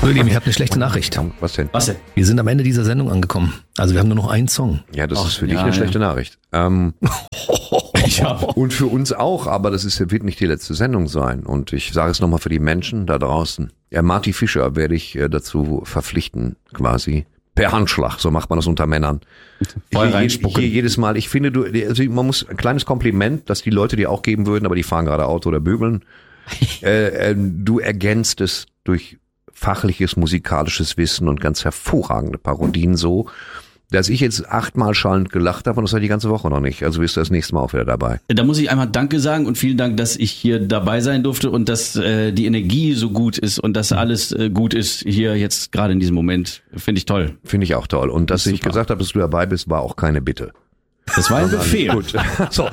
William, ich habe eine schlechte Nachricht. Was denn? Was denn? Wir sind am Ende dieser Sendung angekommen. Also wir haben nur noch einen Song. Ja, das ist für dich eine schlechte Nachricht. Ja. Und für uns auch, aber wird nicht die letzte Sendung sein. Und ich sage es nochmal für die Menschen da draußen. Ja, Marty Fischer werde ich dazu verpflichten, quasi. Per Handschlag, so macht man das unter Männern. Hier jedes Mal, ich finde, man muss ein kleines Kompliment, das die Leute dir auch geben würden, aber die fahren gerade Auto oder bügeln. Du ergänzt es durch fachliches, musikalisches Wissen und ganz hervorragende Parodien so, dass ich jetzt 8-mal schallend gelacht habe und das war die ganze Woche noch nicht. Also bist du das nächste Mal auch wieder dabei. Da muss ich einmal Danke sagen und vielen Dank, dass ich hier dabei sein durfte und dass die Energie so gut ist und dass alles gut ist hier jetzt gerade in diesem Moment. Finde ich toll. Finde ich auch toll. Und dass ich Super. gesagt habe, dass du dabei bist, war auch keine Bitte. Das war ein Befehl. Gut. So.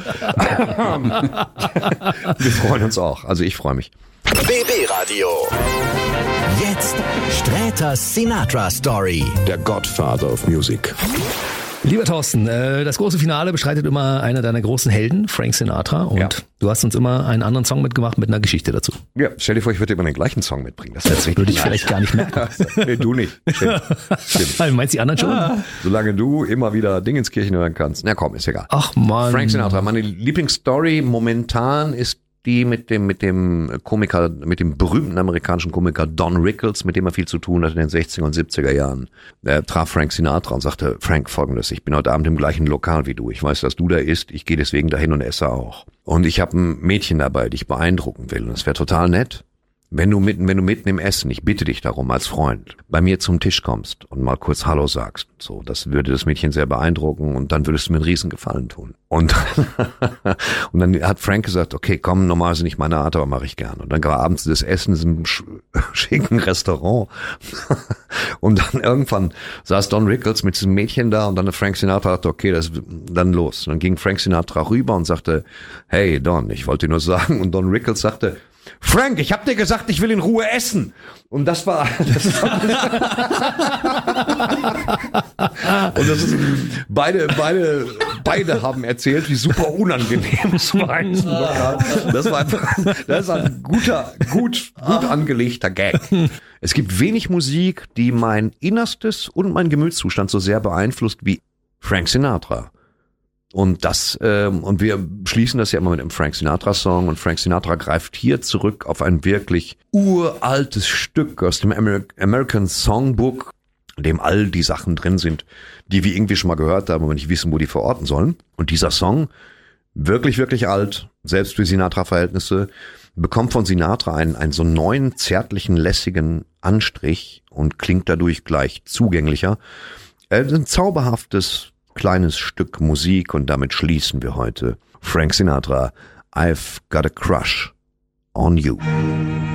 Wir freuen uns auch. Also ich freue mich. BB Radio. Jetzt Sträters Sinatra Story. Der Godfather of Music. Lieber Thorsten, das große Finale bestreitet immer einer deiner großen Helden, Frank Sinatra. Und du hast uns immer einen anderen Song mitgemacht mit einer Geschichte dazu. Ja, stell dir vor, ich würde immer den gleichen Song mitbringen. Das würde ich vielleicht gar nicht merken. Nee, du nicht. Stimmt. Meinst du die anderen schon? Solange du immer wieder Dingenskirchen hören kannst. Na komm, ist egal. Ach man. Frank Sinatra, meine Lieblingsstory momentan ist die mit dem Komiker, mit dem berühmten amerikanischen Komiker Don Rickles, mit dem er viel zu tun hat in den 60er und 70er Jahren. Er traf Frank Sinatra und sagte, Frank, Folgendes, ich bin heute Abend im gleichen Lokal wie du. Ich weiß, dass du da isst, ich gehe deswegen dahin und esse auch. Und ich habe ein Mädchen dabei, die ich beeindrucken will. Und es wäre total nett, wenn du mitten im Essen, ich bitte dich darum als Freund, bei mir zum Tisch kommst und mal kurz Hallo sagst. So, das würde das Mädchen sehr beeindrucken und dann würdest du mir einen riesen Gefallen tun. Und dann hat Frank gesagt, okay, komm, normalerweise nicht meine Art, aber mache ich gern. Und dann war abends das Essen in diesem schicken Restaurant. Und dann irgendwann saß Don Rickles mit diesem Mädchen da und dann Frank Sinatra dachte, okay, dann los. Und dann ging Frank Sinatra rüber und sagte, hey Don, ich wollte dir nur sagen. Und Don Rickles sagte, Frank, ich hab dir gesagt, ich will in Ruhe essen. Und das war und das ist, beide haben erzählt, wie super unangenehm es war. Das ist ein gut angelegter Gag. Es gibt wenig Musik, die mein Innerstes und mein Gemütszustand so sehr beeinflusst wie Frank Sinatra. Und wir schließen das ja immer mit einem Frank Sinatra Song und Frank Sinatra greift hier zurück auf ein wirklich uraltes Stück aus dem American Songbook, in dem all die Sachen drin sind, die wir irgendwie schon mal gehört haben, aber nicht wissen, wo die verorten sollen. Und dieser Song, wirklich, wirklich alt, selbst für Sinatra-Verhältnisse, bekommt von Sinatra einen so neuen, zärtlichen, lässigen Anstrich und klingt dadurch gleich zugänglicher. Ein zauberhaftes kleines Stück Musik und damit schließen wir heute. Frank Sinatra, I've Got a Crush on You.